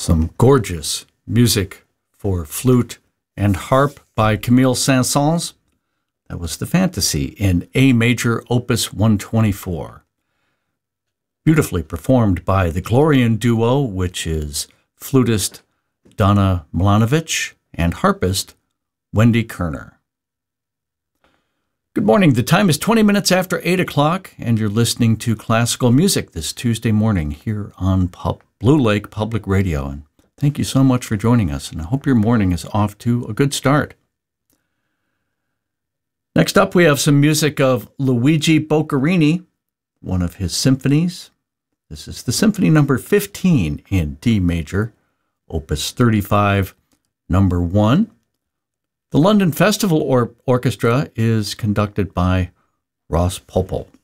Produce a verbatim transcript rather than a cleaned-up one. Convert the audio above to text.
Some gorgeous music for flute and harp by Camille Saint-Saëns. That was the Fantasy in A major, opus one twenty-four. Beautifully performed by the Glorian Duo, which is flutist Donna Milanovic and harpist Wendy Kerner. Good morning. The time is twenty minutes after eight o'clock, and you're listening to classical music this Tuesday morning here on Pub- Blue Lake Public Radio. And thank you so much for joining us, and I hope your morning is off to a good start. Next up, we have some music of Luigi Boccherini, one of his symphonies. This is the Symphony number fifteen in D major, opus thirty-five, number one. The London Festival or- Orchestra is conducted by Ross Popel.